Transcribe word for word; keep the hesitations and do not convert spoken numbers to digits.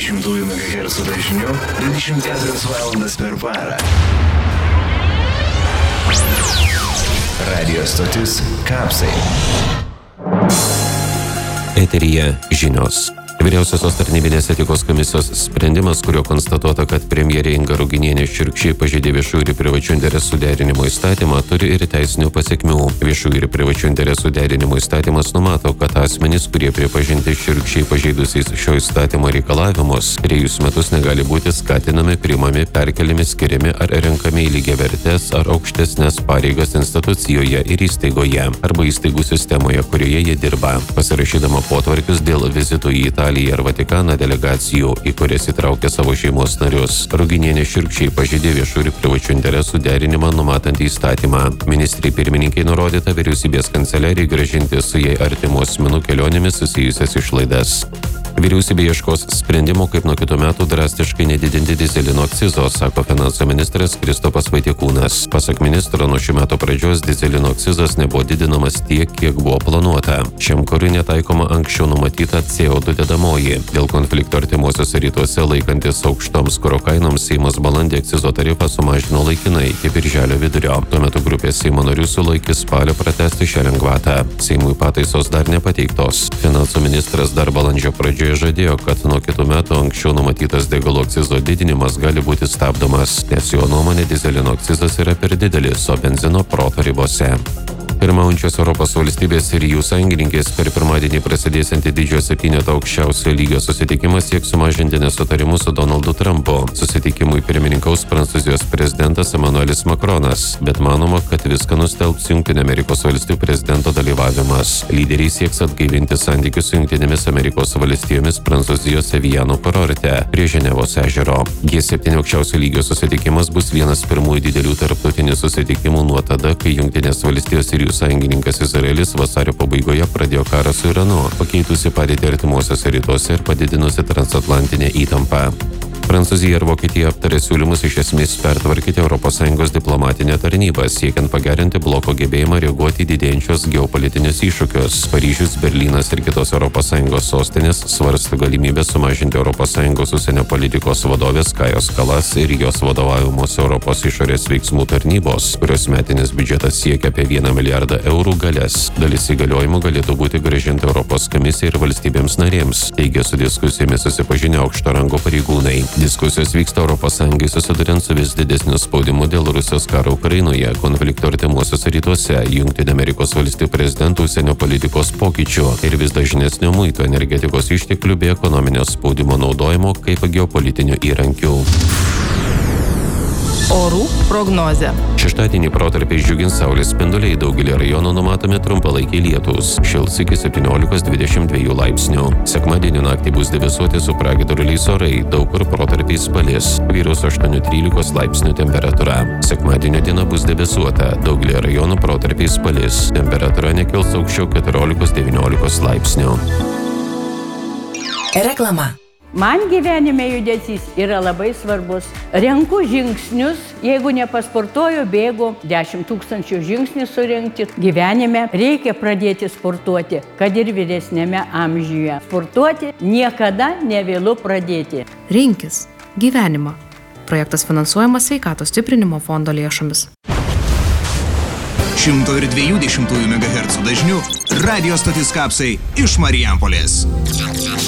dvidešimt megahercų dažniu dvidešimt keturias valandas per parą. Radio stotis Kapsai. Eteryje žinios. Vyriausiosios tarnybinės etikos komisijos sprendimas, kurio konstatuota, kad premjerė Inga Ruginienė šiurkščiai pažeidė viešųjų ir privačių interesų derinimo įstatymą, turi ir teisinių pasekmių. Viešųjų ir privačių interesų derinimo įstatymas numato, kad asmenys, kurie pripažinti šiurkščiai pažeidusiais šio įstatymo reikalavimus, trejus metus negali būti skatinami, priimami, perkeliami, skiriami ar renkami į lygiavertes ar aukštesnes pareigas institucijoje ir įstaigoje arba įstaigų sistemoje, kurioje jie dirba. Pasirašydama potvarkius dėl vizitų į Italiją ar Vatikaną delegacijų, į kurias įtraukė savo šeimos narius, Ruginienė šiurkščiai pažeidė viešų ir privačių interesų derinimą numatantį įstatymą. Ministrei pirmininkai nurodyta vyriausybės kanceliarijai grąžinti su jai artimų asmenų kelionėmis susijusias išlaidas. Vyriausybė ieškos sprendimų, kaip nuo kitų metų drastiškai nedidinti dyzelino akcizo, sako finansų ministras Kristopas Vaitekūnas. Pasak ministro, nuo šių metų pradžios dyzelino akcizas nebuvo didinamas tiek, kiek buvo planuota. Šiam kurui netaikoma anksčiau numatyta C O du dedamoji. Dėl konflikto artimuosiuose rytuose laikantis aukštoms kuro kainoms Seimas balandį akcizo tarifą sumažino laikinai iki birželio vidurio. Tuo metu grupė Seimo narių sulaikė spalio pratęsti šią lengvatą. Seimui pataisos dar nepateiktos. Finansų ministras dar balandžio pradžioje žadėjo, kad nuo kitų metų anksčiau numatytas degalų akcizo didinimas gali būti stabdomas, nes jo nuomonė dyzelino akcizas yra per didelis, o benzino proto ribose. Pirmaujančios Europos valstybės ir jų sąjungininkės per pirmadienį prasidėsiantį didžiojo septyneto aukščiausio lygio susitikimą sieks sumažinti nesutarimus su Donaldu Trumpu. Susitikimui pirmininkaus Prancūzijos prezidentas Emmanuelis Macronas, bet manoma, kad viską nustelbs Jungtinių Amerikos valstijų prezidento dalyvavimas. Lyderiai sieks atgaivinti santykius su Jungtinėmis Amerikos valstijomis Prancūzijos Eviano kurorte prie Ženevos ežero. G septyni aukščiausio lygio susitikimas bus vienas pirmųjų didelių tarptautinių susitikimų nuo tada, kai Jungtinės valstijos ir jų sąjungininkas Izraelis vasario pabaigoje pradėjo karą su Iranu, pakeitusi padėtį artimuosiuose rytuose ir padidinusi transatlantinę įtampą. Prancūzija ir Vokietija aptarė siūlymus iš esmės pertvarkyti Europos Sąjungos diplomatinę tarnybą, siekiant pagerinti bloko gebėjimą reaguoti į didėjančius geopolitinius iššūkius. Paryžius, Berlynas ir kitos Europos Sąjungos sostinės svarsto galimybę sumažinti Europos Sąjungos užsienio politikos vadovės Kajos Kalas ir jos vadovaujamos Europos išorės veiksmų tarnybos, kurios metinis biudžetas siekia apie vieną milijardą eurų galės. Dalis įgaliojimų galėtų būti grąžinti Europos komisijai ir valstybėms narėms, teigia su diskusijomis susipažinę aukšto rango pareigūnai. Diskusijos vyksta Europos Sąjungai susiduriant su vis didesniu spaudimu dėl Rusijos karo Ukrainoje, konflikto artimuosiuose rytuose, Jungtinių Amerikos valstijų prezidentų užsienio politikos pokyčių ir vis dažnesnio muito energetikos išteklių bei ekonominio spaudimo naudojimo kaip geopolitinių įrankių. Orų prognozė. Šeštadienį protarpiais džiugins saulės spinduliai, daugelį rajonų numatomi trumpalaikiai lietūs, šils iki septyniolikos dvidešimt dviejų laipsnių. Sekmadienį naktį bus debesuoti su pragiedruliais orai, daug kur protarpiais palis, vyraus aštuoni trylikos laipsnių temperatūra. Sekmadienio diena bus debesuota, daugelį rajonų protarpiais palis, temperatūra nekils aukščiau keturiolikos devyniolikos laipsnių. Reklama. Man gyvenime judesys yra labai svarbus. Renku žingsnius, jeigu nepasportuoju, bėgu dešimt tūkstančių žingsnių surinkti. Gyvenime reikia pradėti sportuoti, kad ir vyresnėme amžiuje. Sportuoti niekada nevėlu pradėti. Rinkis gyvenimą. Projektas finansuojamas Sveikatos stiprinimo fondo lėšomis. šimto dviejų dešimtųjų megahercų dažniu radio stotis Kapsai iš Marijampolės.